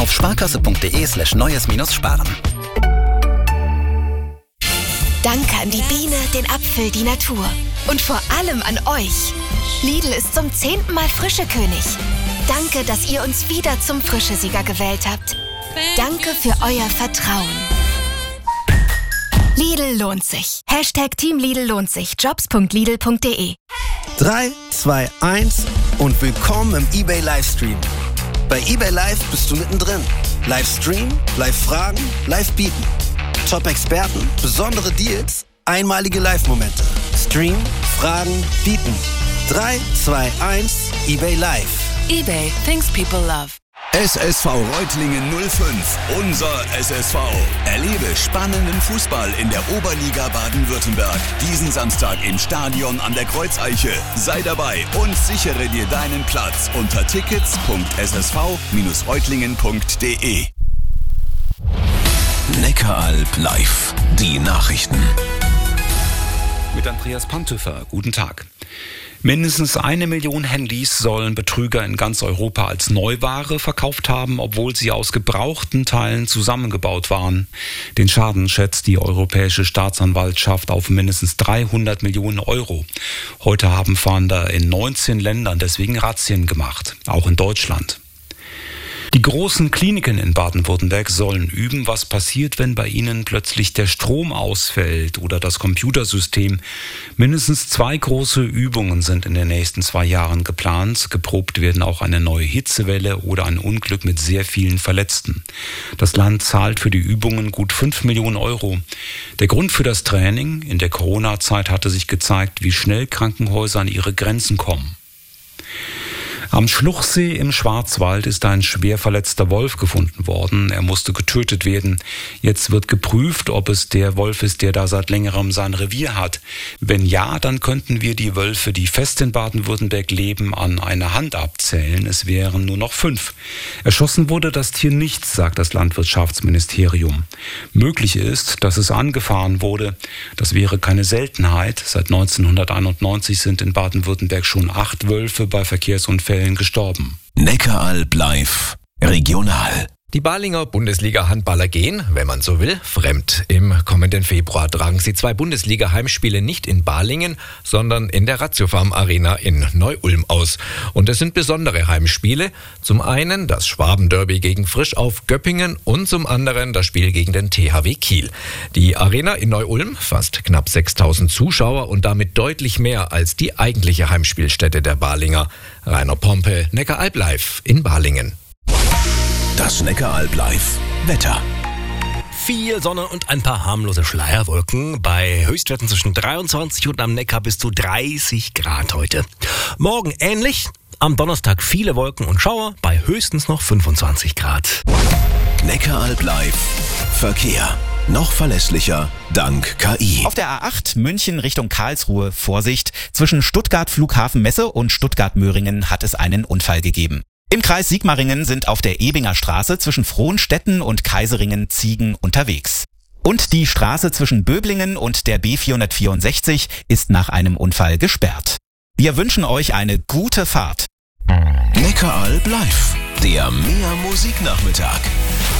auf sparkasse.de/neues-sparen. Danke an die Biene, den Apfel, die Natur. Und vor allem an euch. Lidl ist zum 10. Mal Frischekönig. Danke, dass ihr uns wieder zum Frischesieger gewählt habt. Danke für euer Vertrauen. Lidl lohnt sich. #Team Lidl lohnt sich. Jobs.lidl.de. 3, 2, 1 und willkommen im eBay Livestream. Bei eBay Live bist du mittendrin. Livestream, Live-Fragen, Live-Bieten. Top-Experten, besondere Deals, einmalige Live-Momente. Stream, Fragen, Bieten. 3, 2, 1, eBay Live. eBay, things people love. SSV Reutlingen 05, unser SSV. Erlebe spannenden Fußball in der Oberliga Baden-Württemberg. Diesen Samstag im Stadion an der Kreuzeiche. Sei dabei und sichere dir deinen Platz unter tickets.ssv-reutlingen.de. Neckaralb live. Die Nachrichten. Mit Andreas Pantöfer. Guten Tag. Mindestens 1 Million Handys sollen Betrüger in ganz Europa als Neuware verkauft haben, obwohl sie aus gebrauchten Teilen zusammengebaut waren. Den Schaden schätzt die Europäische Staatsanwaltschaft auf mindestens 300 Millionen Euro. Heute haben Fahnder in 19 Ländern deswegen Razzien gemacht, auch in Deutschland. Die großen Kliniken in Baden-Württemberg sollen üben, was passiert, wenn bei ihnen plötzlich der Strom ausfällt oder das Computersystem. Mindestens 2 große Übungen sind in den nächsten 2 Jahren geplant. Geprobt werden auch eine neue Hitzewelle oder ein Unglück mit sehr vielen Verletzten. Das Land zahlt für die Übungen gut 5 Millionen Euro. Der Grund für das Training: in der Corona-Zeit hatte sich gezeigt, wie schnell Krankenhäuser an ihre Grenzen kommen. Am Schluchsee im Schwarzwald ist ein schwer verletzter Wolf gefunden worden. Er musste getötet werden. Jetzt wird geprüft, ob es der Wolf ist, der da seit längerem sein Revier hat. Wenn ja, dann könnten wir die Wölfe, die fest in Baden-Württemberg leben, an einer Hand abzählen. Es wären nur noch 5. Erschossen wurde das Tier nicht, sagt das Landwirtschaftsministerium. Möglich ist, dass es angefahren wurde. Das wäre keine Seltenheit. Seit 1991 sind in Baden-Württemberg schon 8 Wölfe bei Verkehrsunfällen gestorben. Neckaralb live. Regional. Die Balinger Bundesliga-Handballer gehen, wenn man so will, fremd. Im kommenden Februar tragen sie 2 Bundesliga-Heimspiele nicht in Balingen, sondern in der Ratiofarm Arena in Neu-Ulm aus. Und es sind besondere Heimspiele. Zum einen das Schwabenderby gegen Frisch auf Göppingen und zum anderen das Spiel gegen den THW Kiel. Die Arena in Neu-Ulm fasst knapp 6.000 Zuschauer und damit deutlich mehr als die eigentliche Heimspielstätte der Balinger. Rainer Pompe, Neckaralb live in Balingen. Das Neckaralb live. Wetter. Viel Sonne und ein paar harmlose Schleierwolken bei Höchstwerten zwischen 23 und am Neckar bis zu 30 Grad heute. Morgen ähnlich, am Donnerstag viele Wolken und Schauer bei höchstens noch 25 Grad. Neckaralb live. Verkehr. Noch verlässlicher dank KI. Auf der A8 München Richtung Karlsruhe Vorsicht. Zwischen Stuttgart Flughafen Messe und Stuttgart-Möhringen hat es einen Unfall gegeben. Im Kreis Sigmaringen sind auf der Ebinger Straße zwischen Frohnstetten und Kaiseringen Ziegen unterwegs. Und die Straße zwischen Böblingen und der B464 ist nach einem Unfall gesperrt. Wir wünschen euch eine gute Fahrt. Neckaralb live. Der Mehr Musiknachmittag.